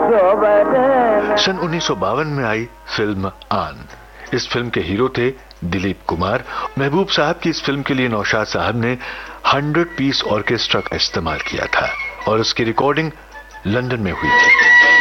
सन 1952 में आई फिल्म आन। इस फिल्म के हीरो थे दिलीप कुमार। महबूब साहब की इस फिल्म के लिए नौशाद साहब ने 100 पीस ऑर्केस्ट्रा का इस्तेमाल किया था और उसकी रिकॉर्डिंग लंदन में हुई थी।